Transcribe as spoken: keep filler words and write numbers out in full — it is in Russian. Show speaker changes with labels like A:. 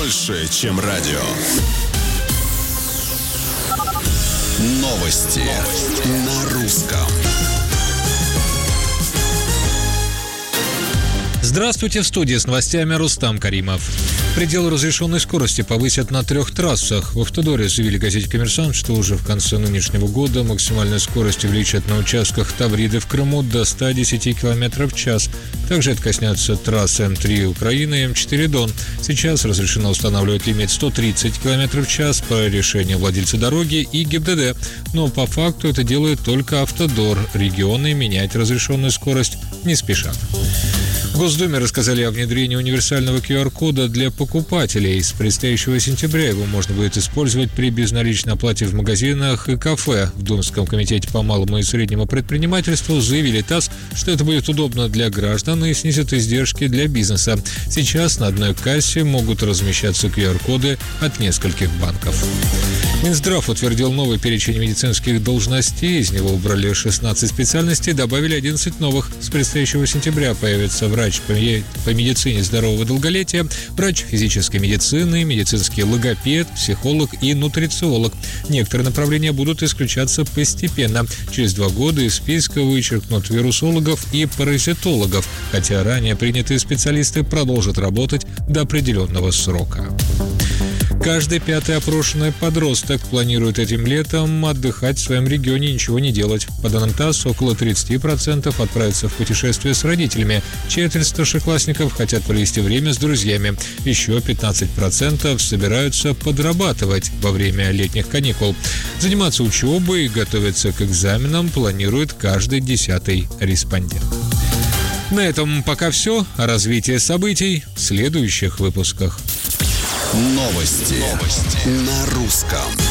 A: больше, чем радио. Новости на русском.
B: Здравствуйте, в студии с новостями Рустам Каримов. Предел разрешенной скорости повысят на трех трассах. В Автодоре заявили газете «Коммерсант», что уже в конце нынешнего года максимальную скорость увеличат на участках Тавриды в Крыму до ста десяти километров в час. Также это коснется трассы эм три Украина и эм четыре Дон. Сейчас разрешено устанавливать лимит сто тридцать километров в час по решению владельца дороги и ГИБДД. Но по факту это делает только Автодор. Регионы менять разрешенную скорость не спешат. В Госдуме рассказали о внедрении универсального ку ар кода для покупателей. С предстоящего сентября его можно будет использовать при безналичной оплате в магазинах и кафе. В Думском комитете по малому и среднему предпринимательству заявили ТАСС, что это будет удобно для граждан и снизит издержки для бизнеса. Сейчас на одной кассе могут размещаться ку ар коды от нескольких банков. Минздрав утвердил новый перечень медицинских должностей. Из него убрали шестнадцать специальностей, добавили одиннадцать новых. С предстоящего сентября появится врач по медицине здорового долголетия, врач физической медицины, медицинский логопед, психолог и нутрициолог. Некоторые направления будут исключаться постепенно. Через два года из списка вычеркнут вирусологов и паразитологов, хотя ранее принятые специалисты продолжат работать до определенного срока. Каждый пятый опрошенный подросток планирует этим летом отдыхать в своем регионе и ничего не делать. По данным ТАСС, около тридцать процентов отправятся в путешествие с родителями. Четверть старшеклассников хотят провести время с друзьями. Еще пятнадцать процентов собираются подрабатывать во время летних каникул. Заниматься учебой и готовиться к экзаменам планирует каждый десятый респондент. На этом пока все. О развитии событий в следующих выпусках.
A: Новости, Новости. На русском.